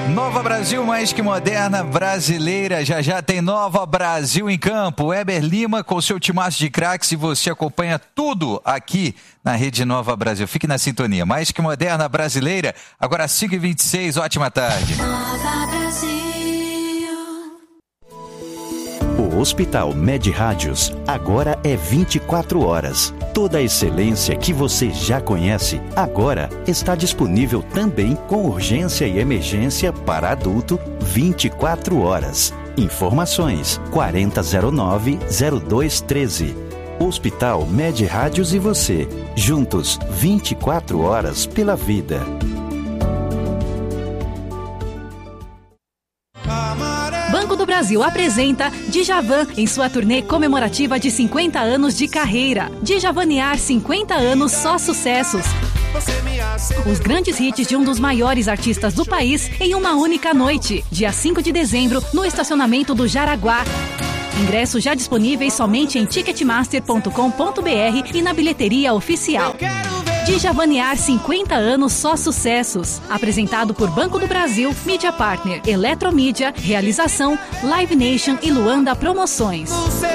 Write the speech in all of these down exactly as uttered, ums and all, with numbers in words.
Nova Brasil, mais que moderna, brasileira. Já já tem Nova Brasil em campo. Weber Lima com seu timaço de craques e você acompanha tudo aqui na Rede Nova Brasil. Fique na sintonia. Mais que moderna, brasileira. Agora cinco e vinte e seis, ótima tarde. Nova Brasil. O Hospital Med Rádios agora é vinte e quatro horas. Toda a excelência que você já conhece, agora está disponível também com urgência e emergência para adulto vinte e quatro horas. Informações quarenta zero nove zero dois treze. Hospital Med Rádios e você, juntos vinte e quatro horas pela vida. Banco do Brasil apresenta Djavan em sua turnê comemorativa de cinquenta anos de carreira. Djavanear cinquenta anos, só sucessos. Os grandes hits de um dos maiores artistas do país em uma única noite. Dia cinco de dezembro, no estacionamento do Jaraguá. Ingressos já disponíveis somente em ticketmaster ponto com ponto br e na bilheteria oficial. Djavanear cinquenta anos, só sucessos. Apresentado por Banco do Brasil, Mídia Partner, Eletromídia, Realização, Live Nation e Luanda Promoções.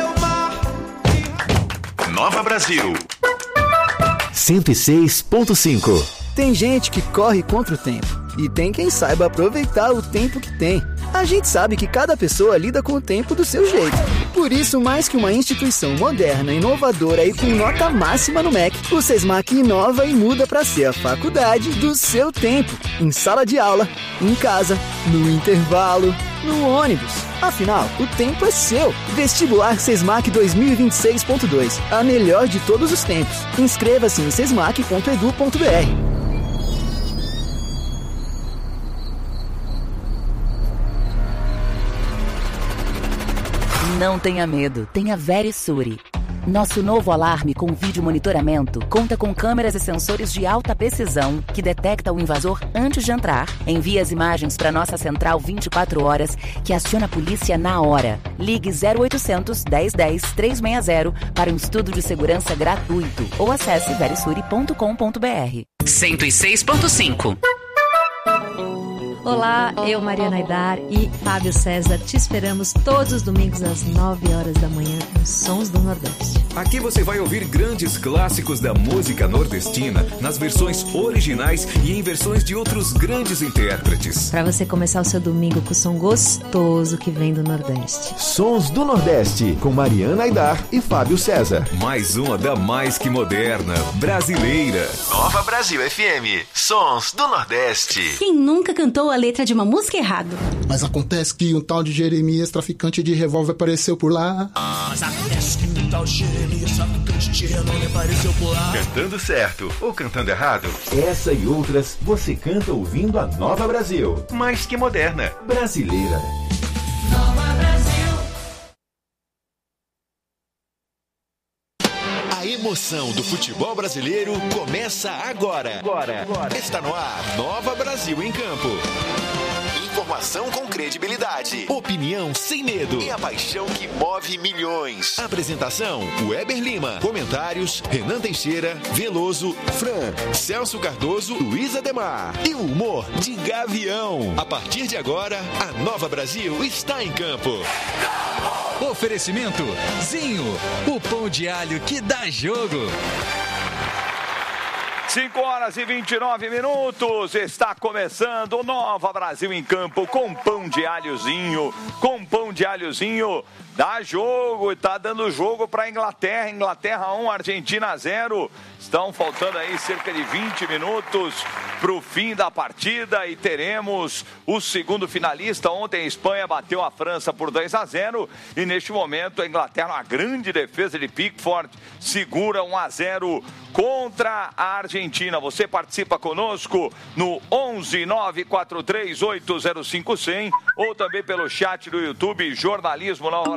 Nova Brasil. cento e seis ponto cinco. Tem gente que corre contra o tempo e tem quem saiba aproveitar o tempo que tem. A gente sabe que cada pessoa lida com o tempo do seu jeito. Por isso, mais que uma instituição moderna, inovadora e com nota máxima no M E C, o SESMAC inova e muda para ser a faculdade do seu tempo. Em sala de aula, em casa, no intervalo, no ônibus. Afinal, o tempo é seu. Vestibular SESMAC dois mil e vinte e seis ponto dois. A melhor de todos os tempos. Inscreva-se em sesmac ponto edu ponto br. Não tenha medo, tenha Verisure. Nosso novo alarme com vídeo monitoramento conta com câmeras e sensores de alta precisão que detecta o invasor antes de entrar, envia as imagens para nossa central vinte e quatro horas, que aciona a polícia na hora. Ligue zero oitocentos, dez dez, trezentos e sessenta para um estudo de segurança gratuito ou acesse verisure ponto com ponto br. cento e seis ponto cinco. Olá, eu, Mariana Aidar e Fábio César, te esperamos todos os domingos às nove horas da manhã nos Sons do Nordeste. Aqui você vai ouvir grandes clássicos da música nordestina nas versões originais e em versões de outros grandes intérpretes. Para você começar o seu domingo com o som gostoso que vem do Nordeste. Sons do Nordeste, com Mariana Aidar e Fábio César. Mais uma da mais que moderna, brasileira. Nova Brasil F M, Sons do Nordeste. Quem nunca cantou a letra de uma música errado? Mas acontece que um tal de Jeremias, traficante de revólver, apareceu por lá. Mas acontece que um tal de Jeremias, traficante de revólver, apareceu por lá. Cantando certo ou cantando errado? Essa e outras você canta ouvindo a Nova Brasil. Mais que moderna, brasileira. Nova Brasil. A emoção do futebol brasileiro começa agora. Agora. agora. Está no ar, Nova Brasil em Campo. Informação com credibilidade, opinião sem medo e a paixão que move milhões. Apresentação, Weber Lima. Comentários, Renan Teixeira, Veloso, Fran, Celso Cardoso, Luiz Ademar. E o humor de Gavião. A partir de agora, a Nova Brasil está em campo. Oferecimento Zinho, o pão de alho que dá jogo. cinco horas e vinte e nove minutos, está começando o Nova Brasil em Campo com pão de alhozinho, com pão de alhozinho, dá jogo, está dando jogo para a Inglaterra, Inglaterra um, Argentina zero, estão faltando aí cerca de vinte minutos para o fim da partida e teremos o segundo finalista. Ontem a Espanha bateu a França por dois a zero e neste momento a Inglaterra, uma grande defesa de Pickford, segura um a zero contra a Argentina. Você participa conosco no onze nove quatro três oito zero cinco zero zero ou também pelo chat do YouTube Jornalismo na Hora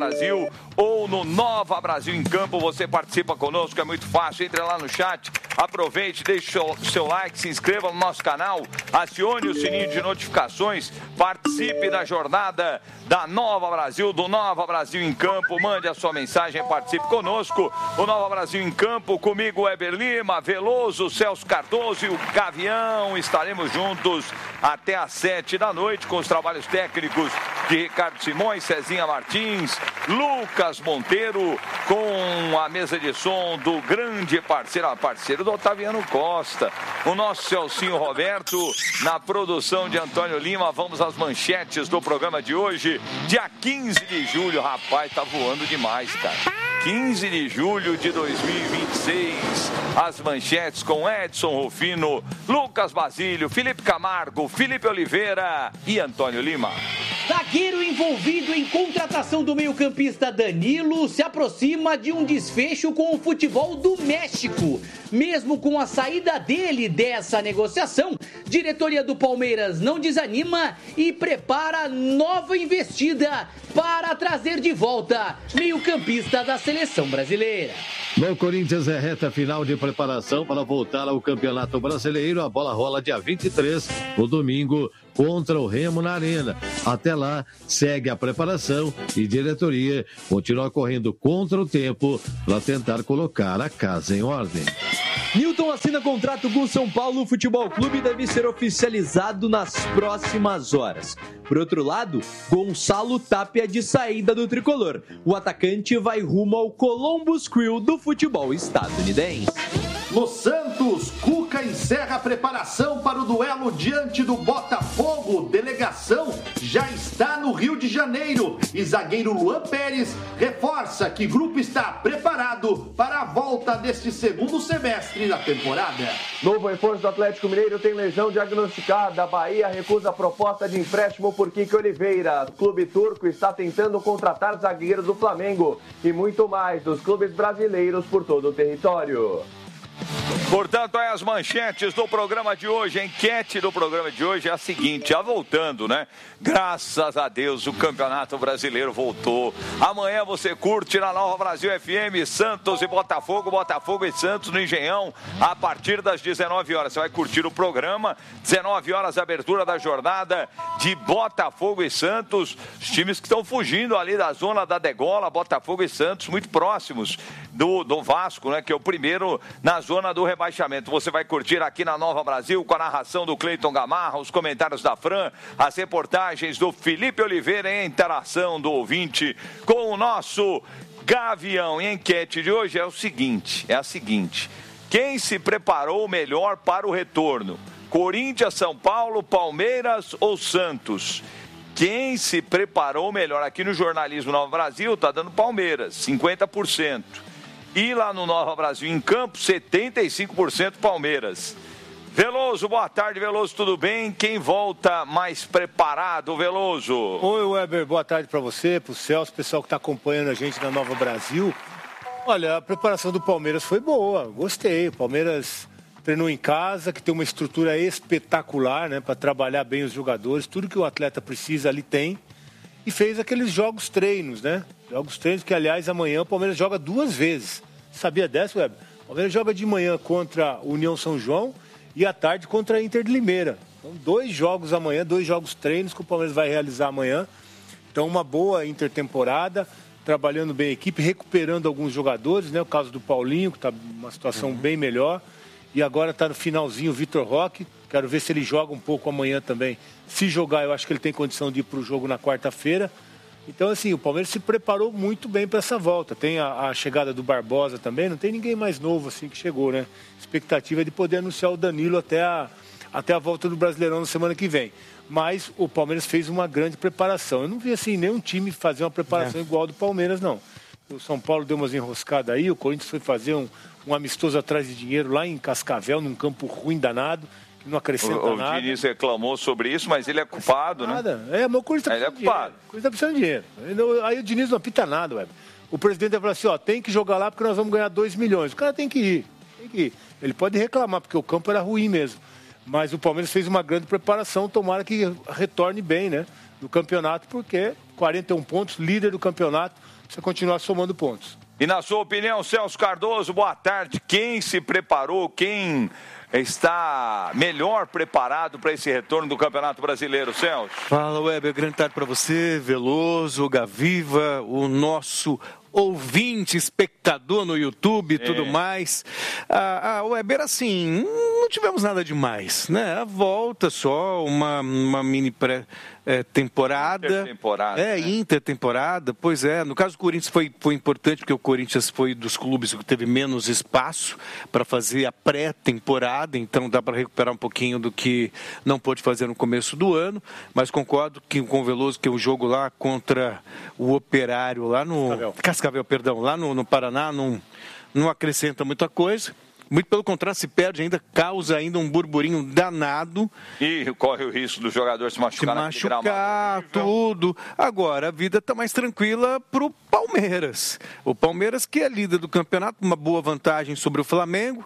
Brasil ou no Nova Brasil em Campo. Você participa conosco, é muito fácil. Entre lá no chat, aproveite, deixe seu, seu like, se inscreva no nosso canal, acione o sininho de notificações, participe da jornada da Nova Brasil, do Nova Brasil em Campo. Mande a sua mensagem, participe conosco. O Nova Brasil em Campo, comigo, Weber Lima, Veloso, Celso Cardoso e o Gavião. Estaremos juntos até às sete da noite com os trabalhos técnicos de Ricardo Simões, Cezinha Martins, Lucas Monteiro, com a mesa de som do grande parceiro, parceiro do Otaviano Costa, o nosso Celcinho Roberto, na produção de Antônio Lima. Vamos às manchetes do programa de hoje, dia quinze de julho. Rapaz, tá voando demais, cara. quinze de julho de dois mil e vinte e seis. As manchetes com Edson Rufino, Lucas Basílio, Felipe Camargo, Felipe Oliveira e Antônio Lima. Zagueiro envolvido em contratação do meio-campista Danilo se aproxima de um desfecho com o futebol do México. Mesmo com a saída dele dessa negociação, diretoria do Palmeiras não desanima e prepara nova investida para trazer de volta meio-campista da seleção brasileira. No Corinthians é reta final de preparação para voltar ao Campeonato Brasileiro. A bola rola dia vinte e três, no domingo, contra o Remo na Arena. Até lá, segue a preparação e diretoria continua correndo contra o tempo para tentar colocar a casa em ordem. Newton assina contrato com o São Paulo Futebol Clube e deve ser oficializado nas próximas horas. Por outro lado, Gonçalo Tapia de saída do tricolor. O atacante vai rumo ao Columbus Crew do futebol estadunidense. No Santos, Cuca encerra a preparação para o duelo diante do Botafogo. Delegação já está no Rio de Janeiro e zagueiro Luan Pérez reforça que o grupo está preparado para a volta deste segundo semestre da temporada. Novo reforço do Atlético Mineiro tem lesão diagnosticada. A Bahia recusa a proposta de empréstimo por Kike Oliveira. O clube turco está tentando contratar zagueiros do Flamengo e muito mais dos clubes brasileiros por todo o território. Portanto, aí as manchetes do programa de hoje, a enquete do programa de hoje é a seguinte, já voltando, né? Graças a Deus o Campeonato Brasileiro voltou. Amanhã você curte na Nova Brasil F M, Santos e Botafogo, Botafogo e Santos no Engenhão, a partir das dezenove horas. Você vai curtir o programa, dezenove horas, abertura da jornada de Botafogo e Santos, os times que estão fugindo ali da zona da degola, Botafogo e Santos, muito próximos do, do Vasco, né? Que é o primeiro na zona do rebaixamento. Você vai curtir aqui na Nova Brasil com a narração do Cleiton Gamarra, os comentários da Fran, as reportagens do Felipe Oliveira e a interação do ouvinte com o nosso Gavião. E a enquete de hoje é o seguinte, é a seguinte: quem se preparou melhor para o retorno? Corinthians, São Paulo, Palmeiras ou Santos? Quem se preparou melhor? Aqui no Jornalismo Nova Brasil está dando Palmeiras, cinquenta por cento. E lá no Nova Brasil em Campo, setenta e cinco por cento Palmeiras. Veloso, boa tarde, Veloso, tudo bem? Quem volta mais preparado, Veloso? Oi, Weber, boa tarde para você, para o Celso, pessoal que está acompanhando a gente na Nova Brasil. Olha, a preparação do Palmeiras foi boa, gostei. O Palmeiras treinou em casa, que tem uma estrutura espetacular, né, para trabalhar bem os jogadores, tudo que o atleta precisa ali tem. E fez aqueles jogos treinos, né? Jogos treinos que, aliás, amanhã o Palmeiras joga duas vezes. Sabia dessa, Weber? O Palmeiras joga de manhã contra a União São João e à tarde contra a Inter de Limeira. Então, dois jogos amanhã, dois jogos treinos que o Palmeiras vai realizar amanhã. Então, uma boa intertemporada, trabalhando bem a equipe, recuperando alguns jogadores, né? O caso do Paulinho, que está numa situação uhum. bem melhor. E agora está no finalzinho o Vitor Roque. Quero ver se ele joga um pouco amanhã também. Se jogar, eu acho que ele tem condição de ir para o jogo na quarta-feira. Então, assim, o Palmeiras se preparou muito bem para essa volta. Tem a, a chegada do Barbosa também, não tem ninguém mais novo assim que chegou, né? Expectativa é de poder anunciar o Danilo até a, até a volta do Brasileirão na semana que vem. Mas o Palmeiras fez uma grande preparação. Eu não vi, assim, nenhum time fazer uma preparação é. igual ao do Palmeiras, não. O São Paulo deu umas enroscadas aí, o Corinthians foi fazer um, um amistoso atrás de dinheiro lá em Cascavel, num campo ruim danado. Não acrescenta o, nada. O Diniz reclamou sobre isso, mas ele é culpado, nada. né? É, mas o Corinthians ele é culpado. O Corinthians tá precisando de dinheiro. Aí o Diniz não apita nada, ué. O presidente vai falar assim, ó, tem que jogar lá porque nós vamos ganhar dois milhões. O cara tem que ir, tem que ir. Ele pode reclamar, porque o campo era ruim mesmo. Mas o Palmeiras fez uma grande preparação, tomara que retorne bem, né, no campeonato, porque quarenta e um pontos, líder do campeonato, precisa continuar somando pontos. E na sua opinião, Celso Cardoso, boa tarde. Quem se preparou, quem está melhor preparado para esse retorno do Campeonato Brasileiro, Celso? Fala, Weber, grande tarde para você, Veloso, Gaviva, o nosso ouvinte, espectador no YouTube e é. tudo mais. Ah, ah, Weber, assim, não tivemos nada demais, né? A volta só, uma, uma mini pré... É, temporada. Intertemporada. É, né? intertemporada, pois é. No caso do Corinthians foi, foi importante, porque o Corinthians foi dos clubes que teve menos espaço para fazer a pré-temporada, então dá para recuperar um pouquinho do que não pôde fazer no começo do ano, mas concordo que, com o Veloso que o jogo lá contra o Operário, lá no... Cascavel, Cascavel perdão, lá no, no Paraná, não, não acrescenta muita coisa. Muito pelo contrário, se perde ainda, causa ainda um burburinho danado. E corre o risco do jogador se machucar. Se machucar, tudo. Agora, a vida está mais tranquila para o Palmeiras. O Palmeiras que é líder do campeonato, uma boa vantagem sobre o Flamengo.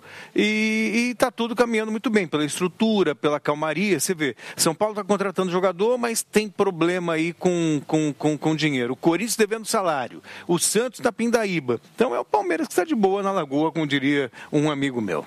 E está tudo caminhando muito bem, pela estrutura, pela calmaria. Você vê, São Paulo está contratando jogador, mas tem problema aí com, com, com, com dinheiro. O Corinthians devendo salário. O Santos está Pindaíba. Então é o Palmeiras que está de boa na Lagoa, como diria um amigo meu.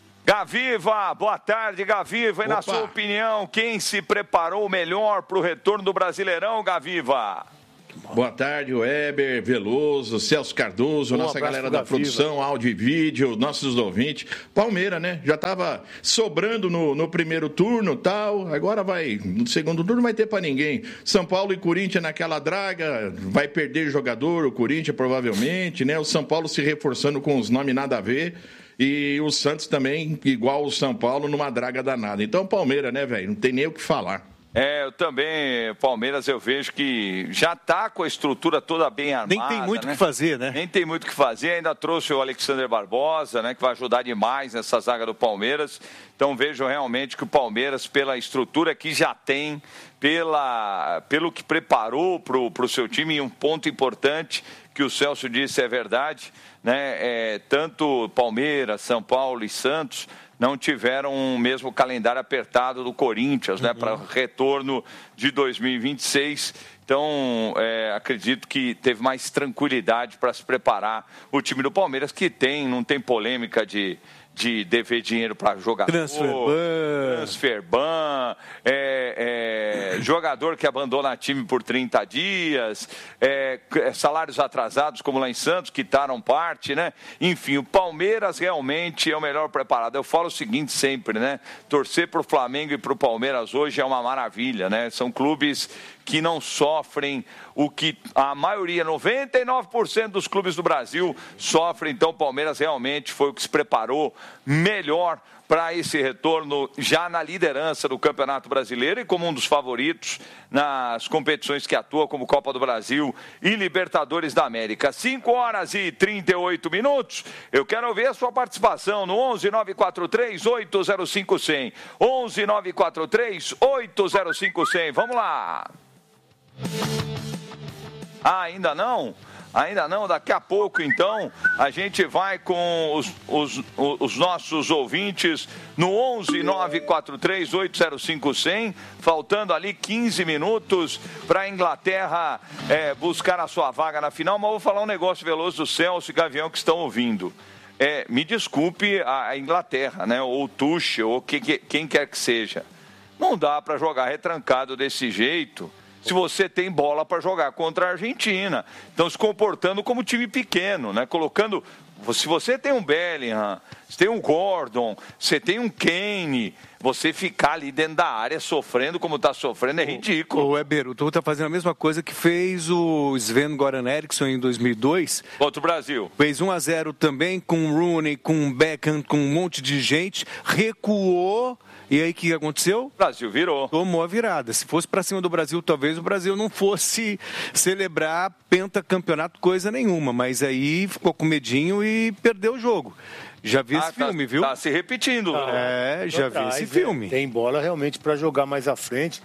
Gaviva, boa tarde, Gaviva. E Opa. na sua opinião, quem se preparou melhor para o retorno do Brasileirão, Gaviva? Boa tarde, Weber, Veloso, Celso Cardoso, um nossa galera da produção, áudio e vídeo, nossos ouvintes. Palmeiras, né? Já estava sobrando no, no primeiro turno e tal, agora vai, no segundo turno vai ter para ninguém. São Paulo e Corinthians naquela draga, vai perder jogador, o Corinthians provavelmente, né? O São Paulo se reforçando com os nomes nada a ver. E o Santos também, igual o São Paulo, numa draga danada. Então, Palmeiras, né, velho? Não tem nem o que falar. É, eu também, Palmeiras, eu vejo que já está com a estrutura toda bem armada. Nem tem muito o né? que fazer, né? Nem tem muito o que fazer. Ainda trouxe o Alexander Barbosa, né, que vai ajudar demais nessa zaga do Palmeiras. Então, vejo realmente que o Palmeiras, pela estrutura que já tem, pela, pelo que preparou para o seu time, e um ponto importante que o Celso disse é verdade, né? É, tanto Palmeiras, São Paulo e Santos não tiveram o mesmo calendário apertado do Corinthians, né, uhum. para o retorno de dois mil e vinte e seis. Então, é, acredito que teve mais tranquilidade para se preparar o time do Palmeiras, que tem, não tem polêmica de... de dever dinheiro para jogador, transferban, transferban é, é, jogador que abandona time por trinta dias, é, salários atrasados, como lá em Santos, quitaram parte, né? Enfim, o Palmeiras realmente é o melhor preparado. Eu falo o seguinte sempre, né? Torcer para o Flamengo e para o Palmeiras hoje é uma maravilha, né? São clubes que não sofrem o que a maioria, noventa e nove por cento dos clubes do Brasil sofrem. Então o Palmeiras realmente foi o que se preparou melhor para esse retorno já na liderança do Campeonato Brasileiro e como um dos favoritos nas competições que atua, como Copa do Brasil e Libertadores da América. cinco horas e trinta e oito minutos. Eu quero ouvir a sua participação no onze nove quatro três oito zero cinco zero zero. onze nove quatro três oito zero cinco zero zero. Vamos lá. Ah, ainda não? Ainda não, daqui a pouco então a gente vai com os, os, os nossos ouvintes no onze nove quatro três oito zero cinco zero zero, faltando ali quinze minutos para a Inglaterra é, buscar a sua vaga na final. Mas vou falar um negócio, Veloso, do Celso e Gavião que estão ouvindo. É, me desculpe a Inglaterra, né, ou o Tuchel, ou que, que, quem quer que seja. Não dá para jogar retrancado desse jeito se você tem bola para jogar contra a Argentina. Então, se comportando como time pequeno, né? Colocando... Se você tem um Bellingham, você tem um Gordon, você tem um Kane, você ficar ali dentro da área sofrendo como está sofrendo é ridículo. O Weber, o Tuchel está fazendo a mesma coisa que fez o Sven-Göran Eriksson em dois mil e dois. Contra o Brasil. Fez um a zero também com o Rooney, com o Beckham, com um monte de gente, recuou. E aí o que aconteceu? O Brasil virou. Tomou a virada. Se fosse para cima do Brasil, talvez o Brasil não fosse celebrar pentacampeonato coisa nenhuma. Mas aí ficou com medinho e perdeu o jogo. Já vi ah, esse tá, filme, viu? Tá se repetindo. É, já vi esse filme. Tem bola realmente para jogar mais à frente.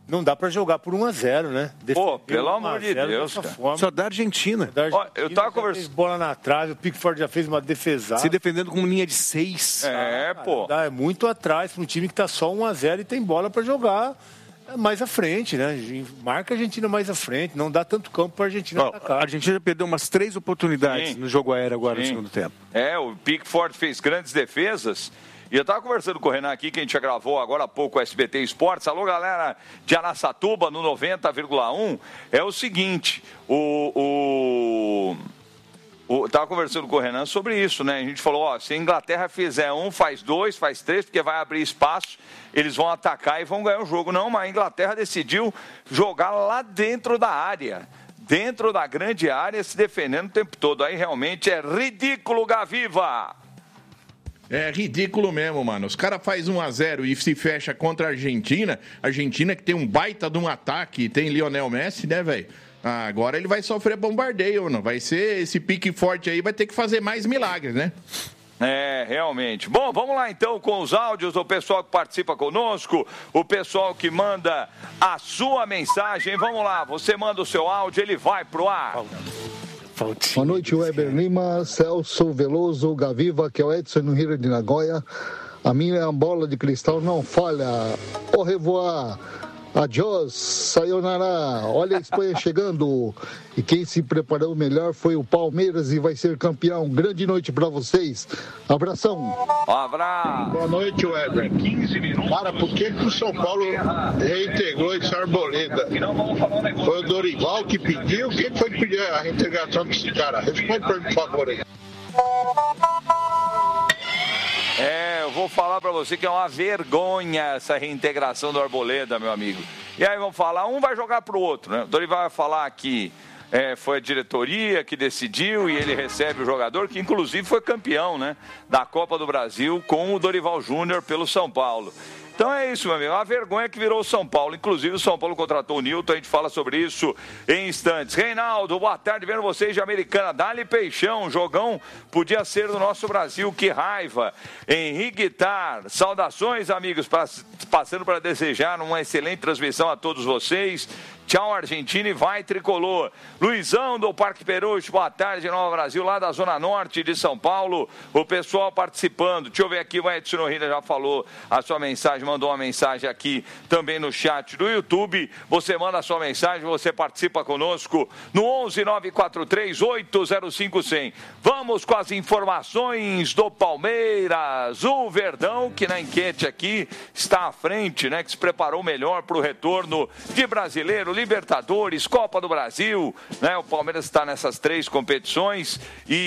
não dá para jogar por um a zero, né? Pô, pelo amor de Deus, cara. Forma. Só da Argentina. Da Argentina. Ó, eu tava conversando. Bola na trave, o Pickford já fez uma defesada. Se defendendo com linha de seis. É, cara, pô. Dá, é muito atrás para um time que tá só um a zero e tem bola para jogar mais à frente, né? Marca a Argentina mais à frente, não dá tanto campo para a Argentina Ó, atacar. A Argentina já perdeu umas três oportunidades Sim. no jogo aéreo agora Sim. no segundo tempo. É, o Pickford fez grandes defesas. E eu estava conversando com o Renan aqui, que a gente já gravou agora há pouco o S B T Esportes. Alô, galera de Araçatuba, no noventa vírgula um. É o seguinte, o... o... Estava conversando com o Renan sobre isso, né? A gente falou, ó, se a Inglaterra fizer um, faz dois, faz três, porque vai abrir espaço, eles vão atacar e vão ganhar o jogo. Não, mas a Inglaterra decidiu jogar lá dentro da área, dentro da grande área, se defendendo o tempo todo. Aí realmente é ridículo, Gaviva! É ridículo mesmo, mano. Os caras fazem um a zero e se fecha contra a Argentina. A Argentina que tem um baita de um ataque, tem Lionel Messi, né, velho? Ah, agora ele vai sofrer bombardeio, não? Vai ser esse pique forte aí, vai ter que fazer mais milagres, né? É, realmente. Bom, vamos lá então com os áudios do pessoal que participa conosco, o pessoal que manda a sua mensagem. Vamos lá, você manda o seu áudio, ele vai pro ar. Boa noite, Weber Lima, Celso Veloso, Gaviva, que é o Edson no Rio de Nagoya. A minha bola de cristal não falha. Au revoir. Adiós, sayonara. Olha a Espanha chegando. E quem se preparou melhor foi o Palmeiras e vai ser campeão. Grande noite para vocês. Abração. Um abraço. Boa noite, Weber. Cara, por que, que o São Paulo reintegrou esse Arboleda? Foi o Dorival que pediu? Quem foi que pediu a reintegração desse cara? Responde para mim, por favor, aí. É, eu vou falar pra você que é uma vergonha essa reintegração do Arboleda, meu amigo. E aí vamos falar, um vai jogar pro outro, né? O Dorival vai falar que é, foi a diretoria que decidiu e ele recebe o jogador, que inclusive foi campeão, né? Da Copa do Brasil com o Dorival Júnior pelo São Paulo. Então é isso, meu amigo, uma vergonha que virou o São Paulo. Inclusive o São Paulo contratou o Nilton, a gente fala sobre isso em instantes. Reinaldo, boa tarde, vendo vocês de Americana. Dali Peixão, jogão podia ser do nosso Brasil, que raiva. Henrique Guitar, saudações, amigos, passando para desejar uma excelente transmissão a todos vocês. Tchau, Argentina, e vai, Tricolor. Luizão do Parque Peruche, boa tarde, Nova Brasil, lá da Zona Norte de São Paulo. O pessoal participando. Deixa eu ver aqui, o Edson Rida já falou a sua mensagem, mandou uma mensagem aqui também no chat do YouTube. Você manda a sua mensagem, você participa conosco no onze nove quatro três oito zero cinco zero zero. Vamos com as informações do Palmeiras. O Verdão, que na enquete aqui está à frente, né? Que se preparou melhor para o retorno de brasileiro, Libertadores, Copa do Brasil, né? O Palmeiras está nessas três competições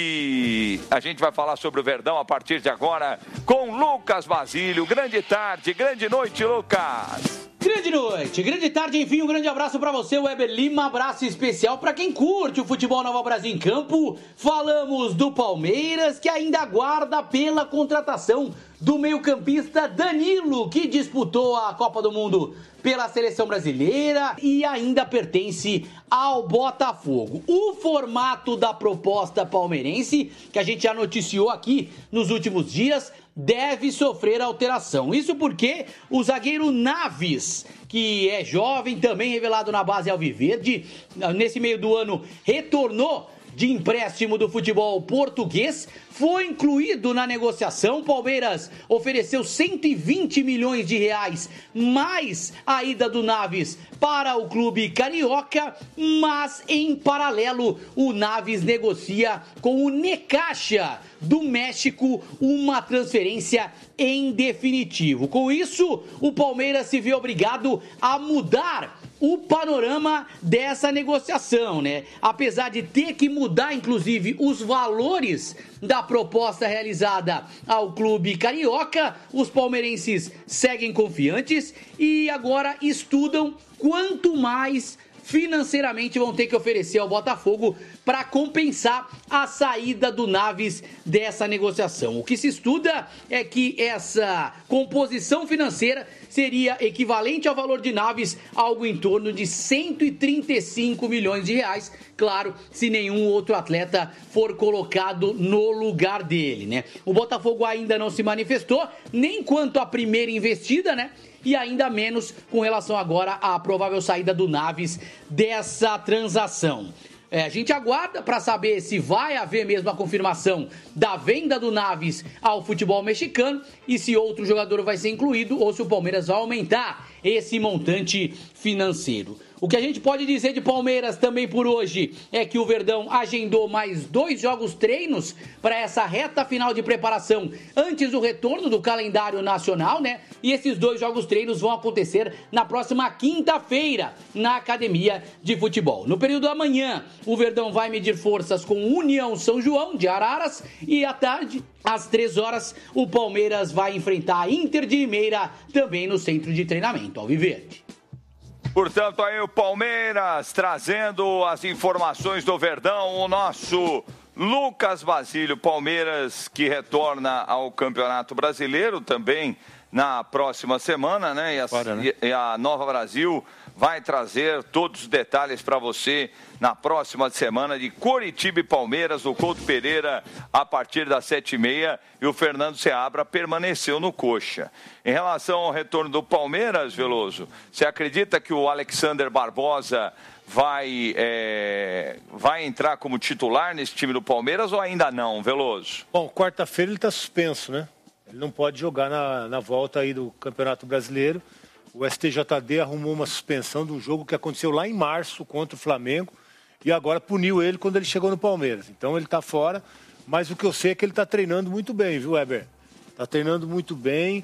e a gente vai falar sobre o Verdão a partir de agora com Lucas Basílio. Grande tarde, grande noite, Lucas. Grande noite, grande tarde, enfim, um grande abraço pra você, Weber Lima, abraço especial pra quem curte o futebol Nova Brasil em campo. Falamos do Palmeiras, que ainda aguarda pela contratação do meio-campista Danilo, que disputou a Copa do Mundo pela seleção brasileira e ainda pertence ao Botafogo. O formato da proposta palmeirense, que a gente já noticiou aqui nos últimos dias, deve sofrer alteração. Isso porque o zagueiro Naves, que é jovem, também revelado na base alviverde, nesse meio do ano retornou de empréstimo do futebol português, foi incluído na negociação. Palmeiras ofereceu cento e vinte milhões de reais mais a ida do Naves para o clube carioca, mas em paralelo o Naves negocia com o Necaxa do México uma transferência em definitivo. Com isso, o Palmeiras se vê obrigado a mudar o panorama dessa negociação, né? Apesar de ter que mudar, inclusive, os valores da proposta realizada ao clube carioca, os palmeirenses seguem confiantes e agora estudam quanto mais financeiramente vão ter que oferecer ao Botafogo para compensar a saída do Naves dessa negociação. O que se estuda é que essa composição financeira seria equivalente ao valor de Naves, algo em torno de cento e trinta e cinco milhões de reais, claro, se nenhum outro atleta for colocado no lugar dele, né? O Botafogo ainda não se manifestou, nem quanto à primeira investida, né? E ainda menos com relação agora à provável saída do Naves dessa transação. É, a gente aguarda para saber se vai haver mesmo a confirmação da venda do Naves ao futebol mexicano e se outro jogador vai ser incluído ou se o Palmeiras vai aumentar esse montante financeiro. O que a gente pode dizer de Palmeiras também por hoje é que o Verdão agendou mais dois jogos treinos para essa reta final de preparação antes do retorno do calendário nacional, né? E esses dois jogos treinos vão acontecer na próxima quinta-feira na Academia de Futebol. No período da manhã, o Verdão vai medir forças com União São João de Araras e à tarde, às três horas, o Palmeiras vai enfrentar a Inter de Limeira também no centro de treinamento Alviverde. Portanto, aí o Palmeiras trazendo as informações do Verdão, o nosso Lucas Basílio. Palmeiras que retorna ao Campeonato Brasileiro também na próxima semana, né? E a, Para, né? E a Nova Brasil vai trazer todos os detalhes para você na próxima semana de Coritiba e Palmeiras, o Couto Pereira a partir das sete e meia e o Fernando Seabra permaneceu no coxa. Em relação ao retorno do Palmeiras, Veloso, você acredita que o Alexander Barbosa vai, é, vai entrar como titular nesse time do Palmeiras ou ainda não, Veloso? Bom, quarta-feira ele está suspenso, né? Ele não pode jogar na, na volta aí do Campeonato Brasileiro. O S T J D arrumou uma suspensão de um jogo que aconteceu lá em março contra o Flamengo e agora puniu ele quando ele chegou no Palmeiras. Então ele está fora, mas o que eu sei é que ele está treinando muito bem, viu, Weber? Está treinando muito bem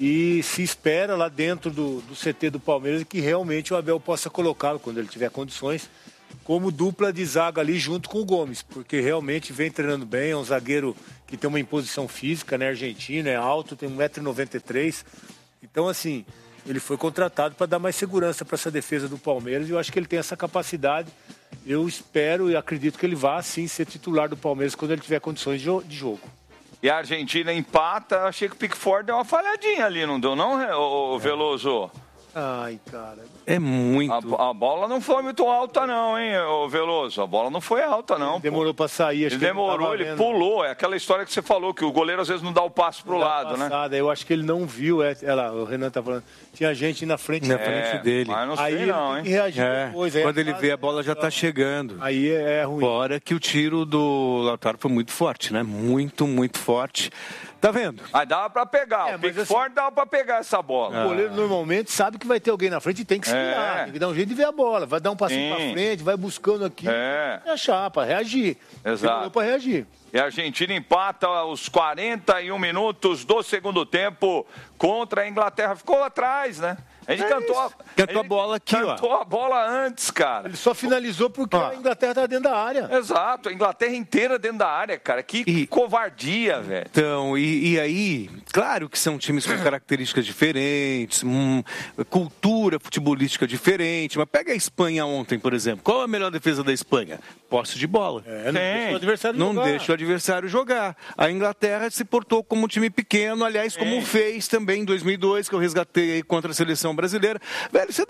e se espera lá dentro do, do C T do Palmeiras que realmente o Abel possa colocá-lo, quando ele tiver condições, como dupla de zaga ali junto com o Gomes, porque realmente vem treinando bem, é um zagueiro que tem uma imposição física, né, argentino, é alto, tem um metro e noventa e três. Então, assim, ele foi contratado para dar mais segurança para essa defesa do Palmeiras e eu acho que ele tem essa capacidade. Eu espero e acredito que ele vá, sim, ser titular do Palmeiras quando ele tiver condições de jogo. E a Argentina empata, achei que o Pickford deu uma falhadinha ali, não deu não, o Veloso? Ai, cara. É muito. A, a bola não foi muito alta não, hein, o Veloso? A bola não foi alta não. Ele demorou para sair. Acho ele que demorou, ele, ele pulou. É aquela história que você falou, que o goleiro às vezes não dá o passo pro lado, passada. né? Eu acho que ele não viu. É, é lá, o Renan tá falando. Tinha gente na frente, na é, frente dele. Mas não sei aí não, hein? Ele reagir é, depois. Quando é, ele vê a bola já tá chegando. Aí é ruim. Fora que o tiro do Lautaro foi muito forte, né? Muito, muito forte. Tá vendo? Aí dava pra pegar. É, o Pickford assim, dava pra pegar essa bola. O goleiro normalmente sabe que vai ter alguém na frente e tem que se virar. É. Tem que dar um jeito de ver a bola. Vai dar um passinho Sim. pra frente, vai buscando aqui. É. E achar, pra reagir. Exato. Pra reagir. E a Argentina empata aos quarenta e um minutos do segundo tempo contra a Inglaterra. Ficou atrás, né? A gente é cantou, a, cantou a, a bola aqui, cantou ó. Cantou a bola antes, cara. Ele só finalizou porque ah. a Inglaterra tá dentro da área. Exato, a Inglaterra inteira dentro da área, cara. Que e, covardia, velho. Então, e, e aí, claro que são times com características diferentes, hum, cultura futebolística diferente, mas pega a Espanha ontem, por exemplo. Qual a melhor defesa da Espanha? Posse de bola. É, não deixa o adversário não jogar. Não deixa o adversário jogar. A Inglaterra se portou como um time pequeno, aliás, como é. fez também em dois mil e dois, que eu resgatei contra a seleção brasileira. Velho, você dá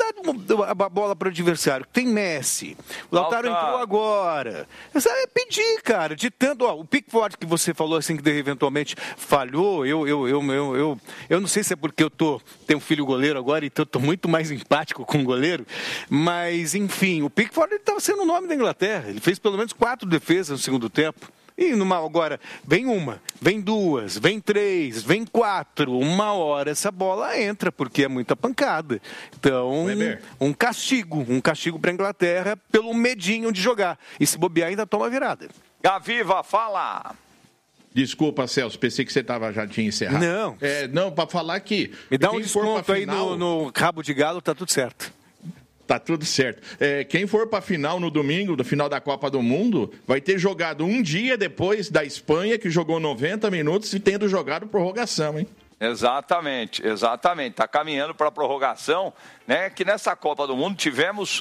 a bola para o adversário. Tem Messi. O Lautaro entrou agora. Você vai pedir, cara. De tanto. Ó, o Pickford que você falou assim, que eventualmente falhou, eu, eu, eu, eu, eu, eu não sei se é porque eu tô, tenho um filho goleiro agora, então eu tô muito mais empático com o goleiro. Mas, enfim, o Pickford estava sendo o nome da Inglaterra. Ele fez pelo menos quatro defesas no segundo tempo. E numa, agora, vem uma, vem duas, vem três, vem quatro. Uma hora essa bola entra, porque é muita pancada. Então, um castigo. Um castigo para a Inglaterra pelo medinho de jogar. E se bobear, ainda toma virada. Gaviva, fala! Desculpa, Celso, pensei que você tava, já tinha encerrado. Não. É, não, para falar que... Me dá um desconto aí final... no, no rabo de galo, tá tudo certo. Tá tudo certo. É, quem for para a final no domingo, da final da Copa do Mundo, vai ter jogado um dia depois da Espanha, que jogou noventa minutos e tendo jogado prorrogação, hein? Exatamente, exatamente. Tá caminhando para a prorrogação, né? Que nessa Copa do Mundo tivemos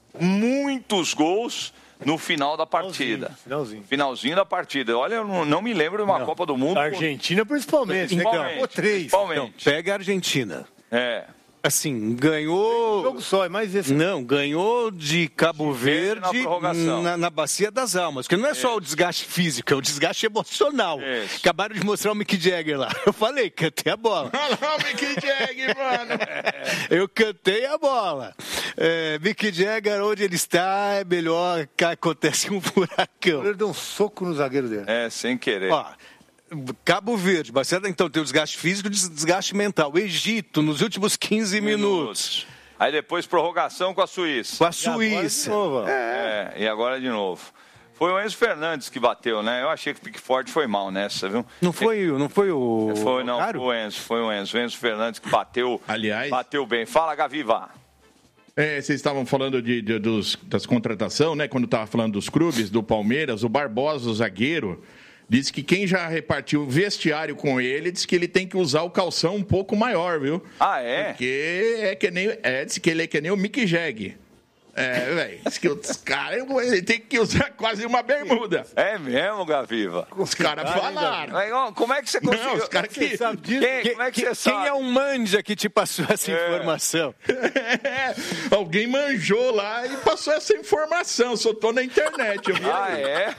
muitos gols no final da partida. Finalzinho. Finalzinho, finalzinho da partida. Olha, eu não, não me lembro de uma não. Copa do Mundo. A Argentina principalmente, né? Principalmente. Três. Principalmente. Então, pega a Argentina. É. Assim, ganhou... Um jogo só, é mais esse. Não, ganhou de Cabo Verde na, na, na Bacia das Almas. Porque não é só o desgaste físico, é o desgaste emocional. Isso. Acabaram de mostrar o Mick Jagger lá. Eu falei, cantei a bola. Olha lá o Mick Jagger, mano. Eu cantei a bola. É, Mick Jagger, onde ele está, é melhor que acontece um furacão. Ele deu um soco no zagueiro dele. É, sem querer. Ó, Cabo Verde, Bacia, então tem o desgaste físico e o desgaste mental. Egito, nos últimos quinze minutos. Aí depois prorrogação com a Suíça. Com a Suíça. E agora de novo. É. é, e agora de novo. Foi o Enzo Fernandes que bateu, né? Eu achei que o Pickford foi mal nessa, viu? Não foi, não foi o... Foi, não, foi o Enzo, foi o Enzo. O Enzo Fernandes que bateu, Aliás, bateu bem. Fala, Gaviva. É, vocês estavam falando de, de, dos, das contratações, né? Quando estava falando dos clubes, do Palmeiras, o Barbosa, o zagueiro... Disse que quem já repartiu vestiário com ele, disse que ele tem que usar o calção um pouco maior, viu? Ah, é? Porque é que nem, é, disse que ele é que nem o Mick Jagger. É, velho, disse que os caras, ele tem que usar quase uma bermuda. É mesmo, Gaviva? Os caras falaram. Mas, como é que você conseguiu? Não, os caras que... Quem, quem, como é que quem, você sabe? Quem é o manja que te passou essa é. informação? É, alguém manjou lá e passou essa informação, soltou na internet. Eu vi ah, aí. é?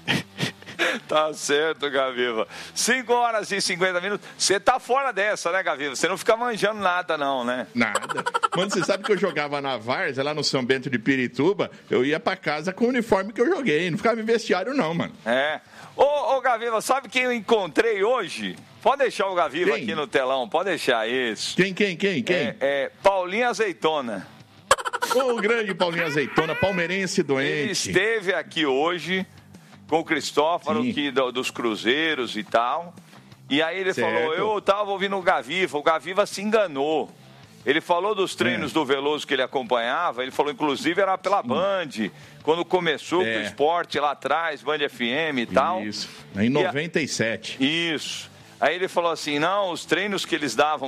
Tá certo, Gaviva. cinco horas e cinquenta minutos. Você tá fora dessa, né, Gaviva? Você não fica manjando nada, não, né? Nada. Mano, você sabe que eu jogava na Várzea, lá no São Bento de Pirituba, eu ia pra casa com o uniforme que eu joguei. Não ficava em vestiário, não, mano. É. Ô, ô Gaviva, sabe quem eu encontrei hoje? Pode deixar o Gaviva quem? Aqui no telão, pode deixar isso. Quem, quem, quem, quem? É, é Paulinho Azeitona. O grande Paulinho Azeitona, palmeirense doente. Ele esteve aqui hoje... com o Cristófaro, que, do, dos Cruzeiros e tal. E aí ele certo. falou, eu tava ouvindo o Gaviva, o Gaviva se enganou. Ele falou dos treinos é. do Veloso que ele acompanhava, ele falou, inclusive, era pela Sim. Band, quando começou é. com o esporte lá atrás, Band F M e tal. Isso, em noventa e sete. E a... Isso. Aí ele falou assim, não, os treinos que eles davam